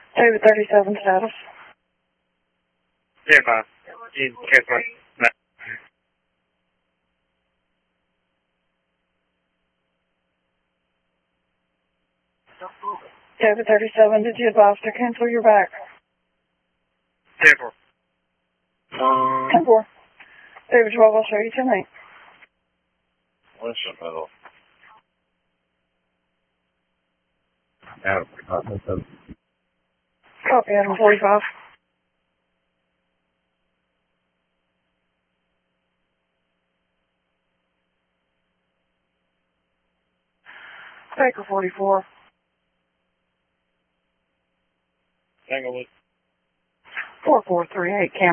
David 37 status. Stand by. In Catherine. David 37, did you advise to cancel your back? 10-4. 10-4. David 12, I'll show you tonight. What's the middle? Copy, Adam 45. Baker 44. Tanglewood. 4438, Cam.